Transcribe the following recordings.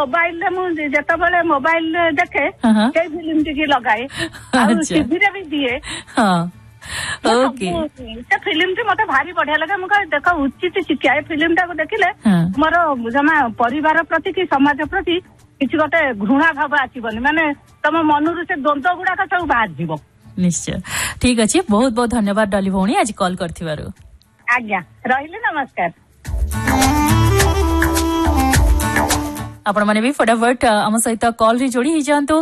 mobile जिते mobile देखे से फिल्म टी लगाए टीवी रे भी दिए ओके से फिल्म टी मत भारी बढ़िया लगे मुझे देख उचित शिक्षा ए फिल्म टाक देखिले मोर जमा परिवार प्रति कि समाज प्रति किसी गोटे घृणा भाव आसबनी माने तुम मनरू से द्वंद्व गुड़ाक सब बाहर जीव निश्चय ठीक अच्छे बहुत बहुत धन्यवाद डॉली भौणी आज कॉल करथिबारु आज्ञा रहिले नमस्कार आपण माने भी फटाफट आम सहित कॉल रे जोड़ी जांतो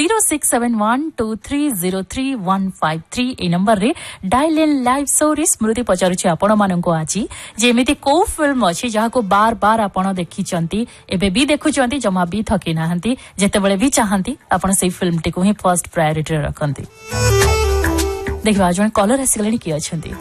067123033153 ए नंबर रे डायल इन लाइव स्टोरी स्मृति पचारुछि आपण मानको आछि जेमिति को फिल्म अछि जहा को बार बार आपण देखि चंती एबे भी देखु चंती जमा भी थकी नाहंती जेते बेले भी चाहंती आपण सेही फिल्म टी को ही फर्स्ट प्रायोरिटी रे रखंती देखबा जण कॉलर आसिगलेनी की अछंती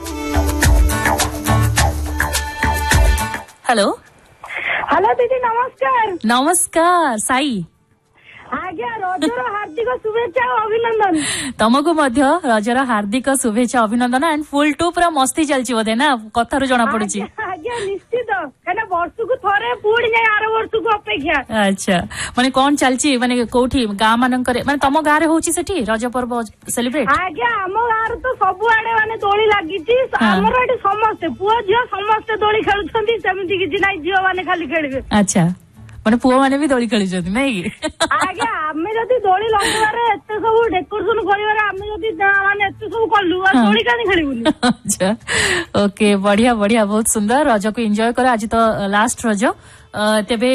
हेलो हेलो दीदी नमस्कार नमस्कार साई आज्ञा रजर हार्दिक शुभेच्छा और अभिनंदन तुमको मध्य रजर हार्दिक शुभेच्छा अभिनंदन एंड फुल टू पूरा मस्ती चलची बोधे ना कथारु जना पड़ुची आज्ञा निश्चित कने वर्ष को थरे पुणी जाय आरो वर्ष को अपेक्षा अच्छा माने कोन चलची माने कोठी गां मानन करे माने तम गां रे होची सेठी रज पर्व सेलिब्रेट आज्ञा हम गां रे तो सब आडे माने दोली लागिची हमर एठी समस्त पुओ जियो समस्त दोली खेलुछंती सेमति किछि नै जियो माने खाली खेलबे अच्छा माने पुओ माने भी दोली खेली जति नै आज्ञा आमे जदी दोली लगवारे एते सब डेकोरेशन करिवारे आमे जदी माने एते सब करलु आ दोली कानी खेलिबुनी अच्छा ओके बढ़िया बढ़िया बहुत सुंदर रज को एंजॉय कर आज तो लास्ट रज तेबे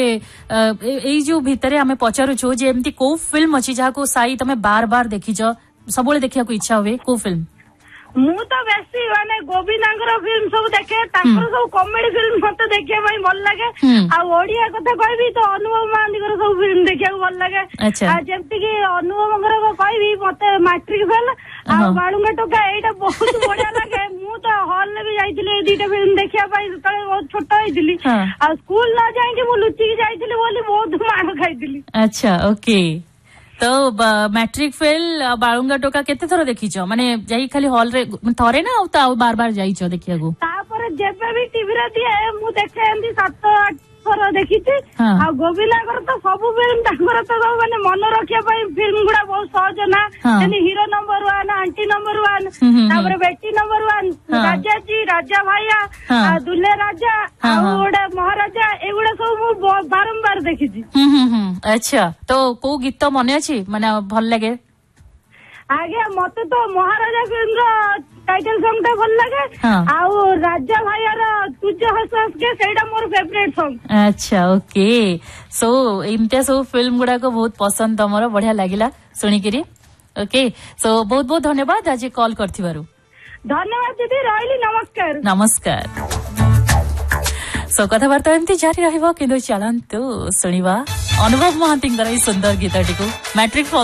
एई जो भितरे आमे पचारु छु जे एमती को फिल्म अछि जहा को साई तमे बार बार देखिछ सबले देखिया को इच्छा होवे को फिल्म मु तो बेसी माने गोविंदांकर फिल्म सब देखे तांकर सब कॉमेडी फिल्म मते देखिया भाई भल लागे आ ओडिया कथा कहबी तो अनुभव महांतीकर सब फिल्म देखिया को भल लागे आ जेमति कि अनुभवकर को कहबी मते मैट्रिक फेल आ बाळुंगा टोका एटा बहुत बढ़िया लागे मु तो हॉल में भी जाईतिले ए दीटा फिल्म देखिया भाई तळे बहुत छोट होइतिली आ स्कूल ना जाई कि मु लुचि के जाईतिली बोली बहुत मार खाइतिली अच्छा ओके तो मैट्रिक फेल बाळुंगा टोका केते थरो देखिछ माने जाई खाली हॉल रे थरे ना आ बार बार जाईछ देखिया को तापर जेबे भी टीवी रे दिए मु देखे एंदी 7-8 थर देखिछि आ गोविंदांकर तो सब फिल्म तांकर तो माने मन रखिया पई फिल्म गुडा बहुत सहज ना jenny hero number 1 aunty number 1 तापर बेटी नंबर 1 राजा जी राजा भाईया दुल्हे राजा आ ओडा महाराजा एगुडा सब मु बारंबार देखिछि अच्छा तो को गीत मने अछि माने भल लागे आगे मते तो महाराजा फिल्म रो टाइटल सॉन्ग ता भल लागे आ राजा भाईयार तुझे हंस हंस के सेटा मोर फेवरेट सॉन्ग अच्छा ओके सो इमते सो फिल्म गुडा को बहुत पसंद तमरो बढ़िया लागिला सुनी करी ओके सो बहुत बहुत धन्यवाद आज कॉल करथिबारु धन्यवाद दीदी रहिली नमस्कार नमस्कार सो कथाबार्ता एमती जारी रहिबो किंतु चलंतु सुनिबा अनुभव महांती सुंदर गीतटी को मैट्रिक